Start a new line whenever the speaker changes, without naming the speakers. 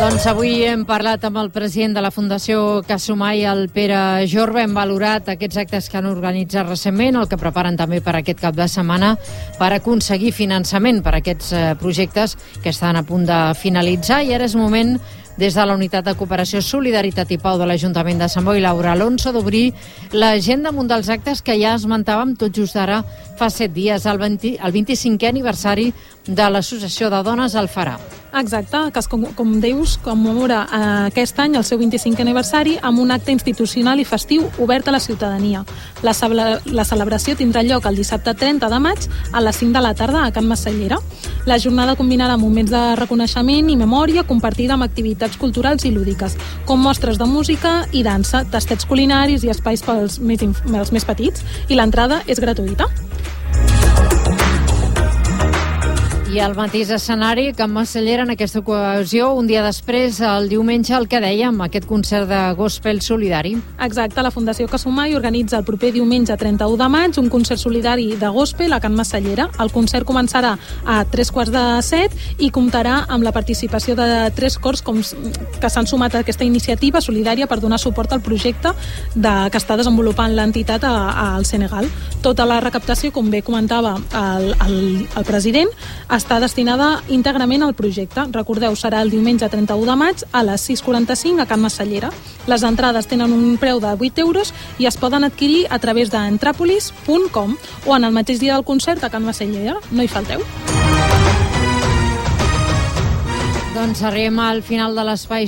Doncs avui hem parlat amb el president de la Fundació Casumai, el Pere Jorba. Hem valorat aquests actes que han organitzat recentment, el que preparen també per aquest cap de setmana per aconseguir finançament per a aquests projectes que estan a punt de finalitzar. I ara és moment, des de la Unitat de Cooperació, Solidaritat i Pau de l'Ajuntament de Sant Boi, Laura Alonso, d'obrir l'agenda amb un dels actes que ja esmentàvem tot just ara fa 7 dies, el 25è aniversari de l'Associació de Dones Alfarà.
Exacte, que com dius, commemora aquest any el seu 25è aniversari amb un acte institucional i festiu obert a la ciutadania. La celebració tindrà lloc el dissabte 30 de maig a les 5 de la tarda a Can Massallera. La jornada combinarà moments de reconeixement i memòria compartida amb activitats culturals i lúdiques, com mostres de música i dansa, tastets culinaris i espais pels més petits, i l'entrada és gratuïta.
I al mateix escenari, Can Massallera, en aquesta ocasió, un dia després, el diumenge, el que dèiem, aquest concert de gospel solidari.
Exacte, la Fundació Casumai organitza el proper diumenge 31 de maig un concert solidari de gospel a Can Massallera. El concert començarà a 6:45 i comptarà amb la participació de 3 cors que s'han sumat a aquesta iniciativa solidària per donar suport al projecte que està desenvolupant l'entitat al Senegal. Tota la recaptació, com bé comentava el president, està destinada íntegrament al projecte. Recordeu, serà el diumenge 31 de maig a les 6:45 a Can Massallera. Les entrades tenen un preu de 8 euros i es poden adquirir a través d'entrapolis.com o en el mateix dia del concert a Can Massallera. No hi falteu.
Doncs arribem al final de l'espai